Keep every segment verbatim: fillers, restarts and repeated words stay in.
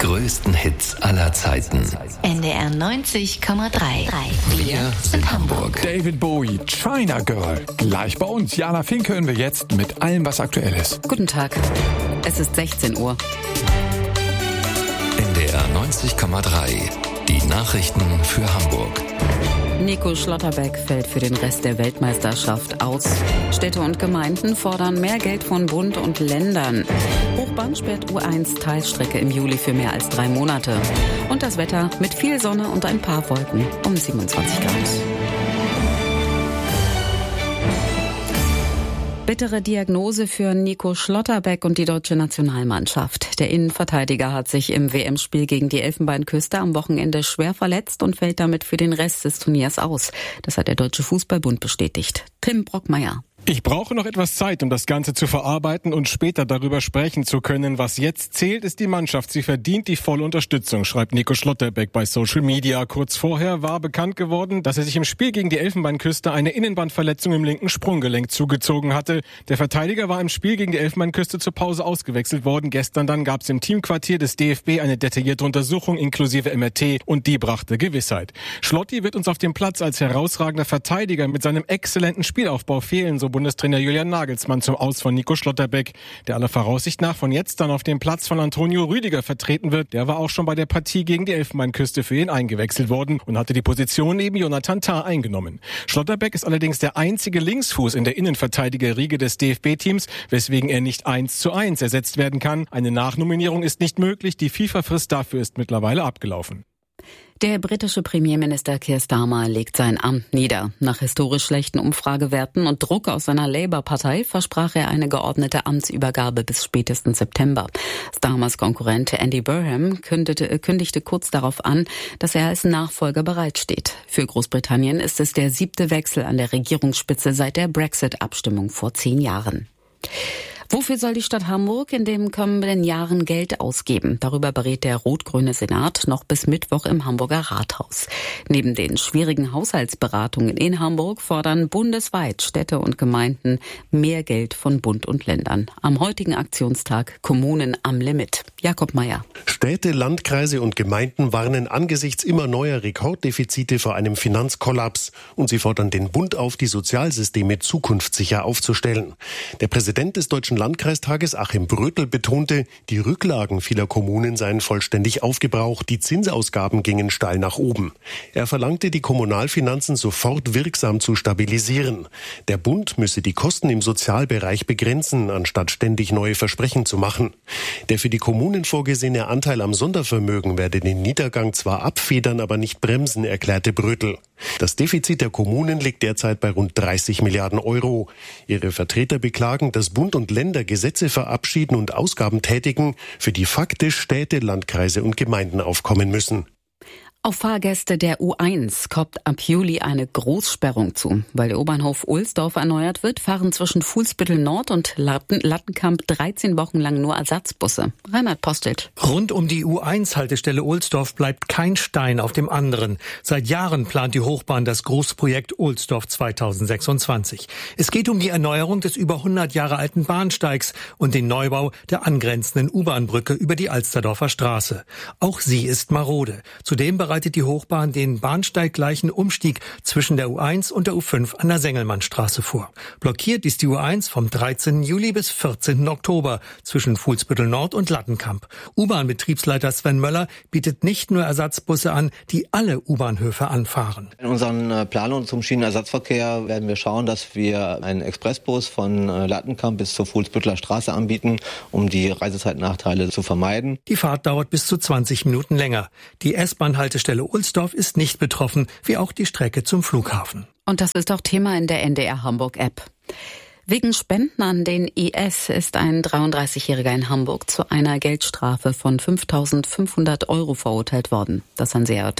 größten Hits aller Zeiten. N D R neunzig Komma drei. Wir sind Hamburg. David Bowie, China Girl. Gleich bei uns. Jana Fink hören wir jetzt mit allem, was aktuell ist. Guten Tag. Es ist sechzehn Uhr. N D R neunzig Komma drei. Die Nachrichten für Hamburg. Nico Schlotterbeck fällt für den Rest der Weltmeisterschaft aus. Städte und Gemeinden fordern mehr Geld von Bund und Ländern. Hochbahn sperrt U eins Teilstrecke im Juli für mehr als drei Monate. Und das Wetter mit viel Sonne und ein paar Wolken um siebenundzwanzig Grad. Bittere Diagnose für Nico Schlotterbeck und die deutsche Nationalmannschaft. Der Innenverteidiger hat sich im W M-Spiel gegen die Elfenbeinküste am Wochenende schwer verletzt und fällt damit für den Rest des Turniers aus. Das hat der Deutsche Fußballbund bestätigt. Tim Brockmeier. Ich brauche noch etwas Zeit, um das Ganze zu verarbeiten und später darüber sprechen zu können. Was jetzt zählt, ist die Mannschaft. Sie verdient die volle Unterstützung, schreibt Nico Schlotterbeck bei Social Media. Kurz vorher war bekannt geworden, dass er sich im Spiel gegen die Elfenbeinküste eine Innenbandverletzung im linken Sprunggelenk zugezogen hatte. Der Verteidiger war im Spiel gegen die Elfenbeinküste zur Pause ausgewechselt worden. Gestern dann gab es im Teamquartier des D F B eine detaillierte Untersuchung inklusive M R T und die brachte Gewissheit. Schlotti wird uns auf dem Platz als herausragender Verteidiger mit seinem exzellenten Spielaufbau fehlen, so Bundestrainer Julian Nagelsmann zum Aus von Nico Schlotterbeck, der aller Voraussicht nach von jetzt dann auf dem Platz von Antonio Rüdiger vertreten wird. Der war auch schon bei der Partie gegen die Elfenbeinküste für ihn eingewechselt worden und hatte die Position neben Jonathan Tah eingenommen. Schlotterbeck ist allerdings der einzige Linksfuß in der Innenverteidigerriege des D F B-Teams, weswegen er nicht eins zu eins ersetzt werden kann. Eine Nachnominierung ist nicht möglich, die FIFA-Frist dafür ist mittlerweile abgelaufen. Der britische Premierminister Keir Starmer legt sein Amt nieder. Nach historisch schlechten Umfragewerten und Druck aus seiner Labour-Partei versprach er eine geordnete Amtsübergabe bis spätestens September. Starmers Konkurrent Andy Burnham kündigte, kündigte kurz darauf an, dass er als Nachfolger bereitsteht. Für Großbritannien ist es der siebte Wechsel an der Regierungsspitze seit der Brexit-Abstimmung vor zehn Jahren. Wofür soll die Stadt Hamburg in den kommenden Jahren Geld ausgeben? Darüber berät der rot-grüne Senat noch bis Mittwoch im Hamburger Rathaus. Neben den schwierigen Haushaltsberatungen in Hamburg fordern bundesweit Städte und Gemeinden mehr Geld von Bund und Ländern. Am heutigen Aktionstag Kommunen am Limit. Jakob Mayer. Städte, Landkreise und Gemeinden warnen angesichts immer neuer Rekorddefizite vor einem Finanzkollaps. Und sie fordern den Bund auf, die Sozialsysteme zukunftssicher aufzustellen. Der Präsident des Deutschen Landkreistages Achim Brötel betonte, die Rücklagen vieler Kommunen seien vollständig aufgebraucht, die Zinsausgaben gingen steil nach oben. Er verlangte, die Kommunalfinanzen sofort wirksam zu stabilisieren. Der Bund müsse die Kosten im Sozialbereich begrenzen, anstatt ständig neue Versprechen zu machen. Der für die Kommunen vorgesehene Anteil am Sondervermögen werde den Niedergang zwar abfedern, aber nicht bremsen, erklärte Brötel. Das Defizit der Kommunen liegt derzeit bei rund dreißig Milliarden Euro. Ihre Vertreter beklagen, dass Bund und Länder Gesetze verabschieden und Ausgaben tätigen, für die faktisch Städte, Landkreise und Gemeinden aufkommen müssen. Auf Fahrgäste der U eins kommt ab Juli eine Großsperrung zu. Weil der U-Bahnhof Ohlsdorf erneuert wird, fahren zwischen Fuhlsbüttel Nord und Latten, Lattenkamp dreizehn Wochen lang nur Ersatzbusse. Reinhard Postelt. Rund um die U eins Haltestelle Ohlsdorf bleibt kein Stein auf dem anderen. Seit Jahren plant die Hochbahn das Großprojekt Ohlsdorf zweitausendsechsundzwanzig. Es geht um die Erneuerung des über hundert Jahre alten Bahnsteigs und den Neubau der angrenzenden U-Bahn-Brücke über die Alsterdorfer Straße. Auch sie ist marode. Zudem bereitet die Hochbahn den bahnsteiggleichen Umstieg zwischen der U eins und der U fünf an der Sengelmannstraße vor. Blockiert ist die U eins vom dreizehnten Juli bis vierzehnten Oktober zwischen Fuhlsbüttel Nord und Lattenkamp. U-Bahn-Betriebsleiter Sven Möller bietet nicht nur Ersatzbusse an, die alle U-Bahnhöfe anfahren. In unseren Planungen zum Schienenersatzverkehr werden wir schauen, dass wir einen Expressbus von Lattenkamp bis zur Fuhlsbütteler Straße anbieten, um die Reisezeitnachteile zu vermeiden. Die Fahrt dauert bis zu zwanzig Minuten länger. Die S-Bahn-Haltestelle Stelle Ohlsdorf ist nicht betroffen, wie auch die Strecke zum Flughafen. Und das ist auch Thema in der N D R Hamburg-App. Wegen Spenden an den I S ist ein dreiunddreißigjähriger in Hamburg zu einer Geldstrafe von fünftausendfünfhundert Euro verurteilt worden. Das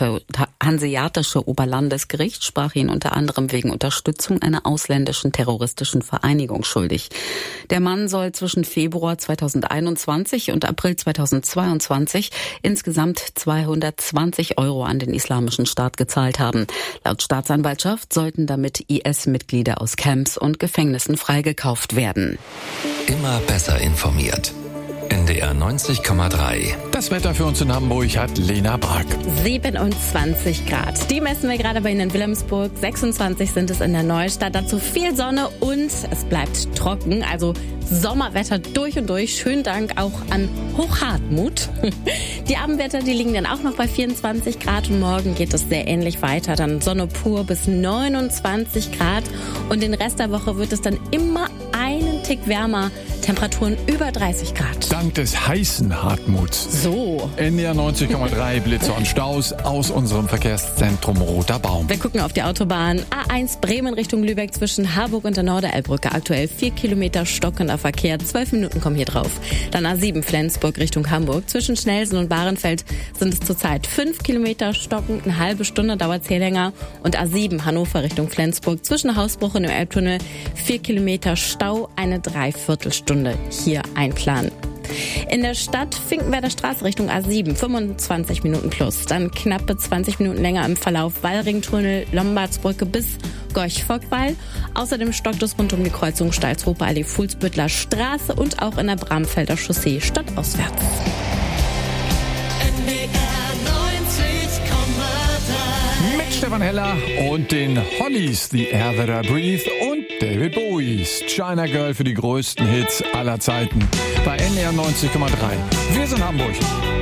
Hanseatische Oberlandesgericht sprach ihn unter anderem wegen Unterstützung einer ausländischen terroristischen Vereinigung schuldig. Der Mann soll zwischen Februar zweitausendeinundzwanzig und April zweitausendzweiundzwanzig insgesamt zweihundertzwanzig Euro an den Islamischen Staat gezahlt haben. Laut Staatsanwaltschaft sollten damit I S-Mitglieder aus Camps und Gefängnissen freigekauft werden. Immer besser informiert. N D R neunzig Komma drei. Das Wetter für uns in Hamburg hat Lena Bark. siebenundzwanzig Grad. Die messen wir gerade bei Ihnen in Wilhelmsburg. sechsundzwanzig sind es in der Neustadt. Dazu viel Sonne und es bleibt trocken. Also Sommerwetter durch und durch. Schönen Dank auch an Hochhartmut. Die Abendwetter, die liegen dann auch noch bei vierundzwanzig Grad und morgen geht es sehr ähnlich weiter. Dann Sonne pur bis neunundzwanzig Grad und den Rest der Woche wird es dann immer einen Tick wärmer. Temperaturen über dreißig Grad. Dank des heißen Hartmuts. So. N D R neunzig Komma drei Blitze und Staus aus unserem Verkehrszentrum Roter Baum. Wir gucken auf die Autobahn A eins Bremen Richtung Lübeck zwischen Harburg und der Norderelbbrücke. Aktuell vier Kilometer stockender Verkehr. Zwölf Minuten kommen hier drauf. Dann A sieben Flensburg Richtung Hamburg. Zwischen Schnelsen und Bahrenfeld sind es zurzeit fünf Kilometer stockend. Eine halbe Stunde dauert es hier länger. Und A sieben Hannover Richtung Flensburg. Zwischen Hausbruch und dem Elbtunnel vier Kilometer Stau. Eine Dreiviertelstunde hier einplanen. In der Stadt Finkenwerder Straße Richtung A sieben, fünfundzwanzig Minuten plus. Dann knappe zwanzig Minuten länger im Verlauf Wallringtunnel, Lombardsbrücke bis Gorch-Fockweil. Außerdem stockt es rund um die Kreuzung Stalzhofer Allee, Fuhlsbüttler Straße und auch in der Bramfelder Chaussee stadtauswärts. Mit Stefan Heller und den Hollies, The Air That I Breathe und David Bowies China Girl für die größten Hits aller Zeiten bei N D R neunzig Komma drei. Wir sind Hamburg.